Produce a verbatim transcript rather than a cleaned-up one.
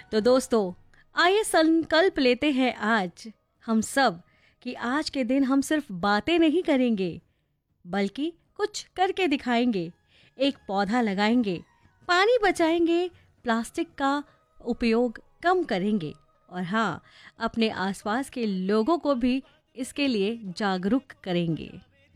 तो दोस्तों, आइए संकल्प लेते हैं आज हम सब कि आज के दिन हम सिर्फ बातें नहीं करेंगे, बल्कि कुछ करके दिखाएंगे। एक पौधा लगाएंगे, पानी बचाएंगे, प्लास्टिक का उपयोग कम करेंगे और हाँ, अपने आसपास के लोगों को भी इसके लिए जागरूक करेंगे।